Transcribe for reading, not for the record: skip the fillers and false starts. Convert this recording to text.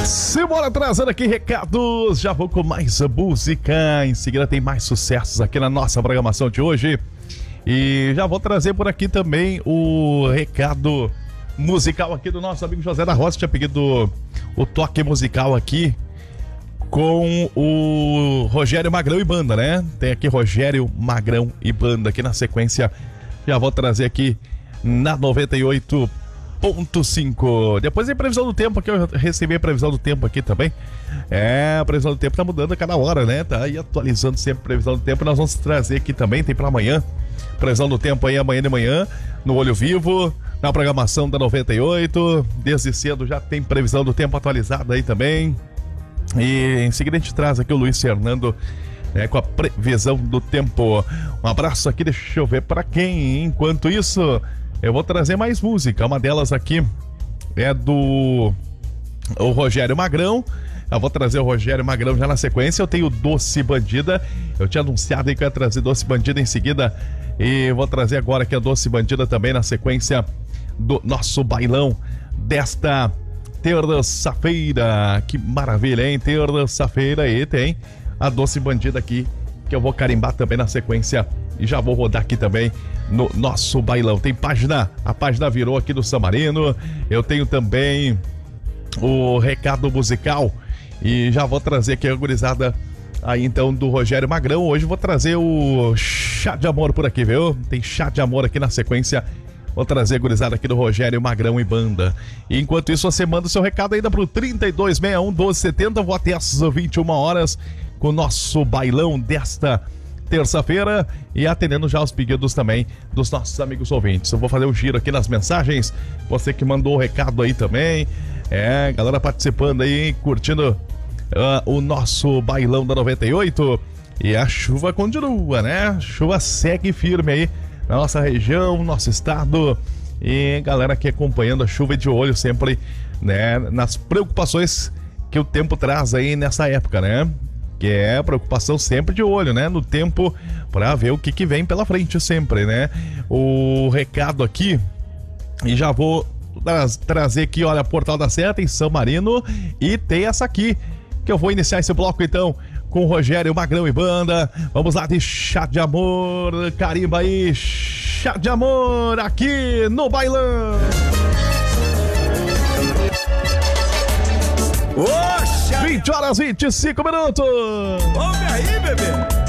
Simbora trazendo aqui recados, já vou com mais música, em seguida tem mais sucessos aqui na nossa programação de hoje. E já vou trazer por aqui também o recado musical aqui do nosso amigo José da Roça, tinha pedido o toque musical aqui com o Rogério Magrão e Banda, né? Tem aqui Rogério Magrão e Banda aqui na sequência, já vou trazer aqui na 98.5. Depois tem previsão do tempo aqui, eu recebi a previsão do tempo aqui também. A previsão do tempo tá mudando a cada hora, né? Tá aí atualizando sempre a previsão do tempo. Nós vamos trazer aqui também, tem pra amanhã. Previsão do tempo aí amanhã de manhã, no Olho Vivo, na programação da 98. Desde cedo já tem previsão do tempo atualizada aí também. E em seguida a gente traz aqui o Luiz Fernando, né, com a previsão do tempo. Um abraço aqui, deixa eu ver pra quem. Enquanto isso, eu vou trazer mais música. Uma delas aqui é do Rogério Magrão. Eu vou trazer o Rogério Magrão já na sequência. Eu tenho Doce Bandida. Eu tinha anunciado aí que eu ia trazer Doce Bandida em seguida. E vou trazer agora aqui a Doce Bandida também na sequência do nosso bailão desta terça-feira. Que maravilha, hein? Terça-feira aí tem a Doce Bandida aqui, que eu vou carimbar também na sequência. E já vou rodar aqui também no nosso bailão. Tem página, a página virou aqui do Samarino. Eu tenho também o recado musical. E já vou trazer aqui a gurizada aí então do Rogério Magrão. Hoje vou trazer o Chá de Amor por aqui, viu? Tem Chá de Amor aqui na sequência. Vou trazer a gurizada aqui do Rogério Magrão e Banda. E enquanto isso, você manda o seu recado ainda pro 3261-1270. Vou até às 21 horas com o nosso bailão desta terça-feira e atendendo já os pedidos também dos nossos amigos ouvintes. Eu vou fazer um giro aqui nas mensagens. Você que mandou o recado aí também. Galera participando aí, curtindo o nosso bailão da 98. E a chuva continua, né? A chuva segue firme aí na nossa região, nosso estado. E galera aqui acompanhando a chuva de olho sempre, né? Nas preocupações que o tempo traz aí nessa época, né? Que é preocupação sempre de olho, né? No tempo, pra ver o que vem pela frente sempre, né? O recado aqui, e já vou trazer aqui, olha, Portal da Serra, tem São Marino e tem essa aqui, que eu vou iniciar esse bloco então com o Rogério Magrão e Banda. Vamos lá de Chá de Amor, carimba aí, Chá de Amor aqui no bailão. Oxa! 20 horas 25 minutos. Ouve aí, bebê.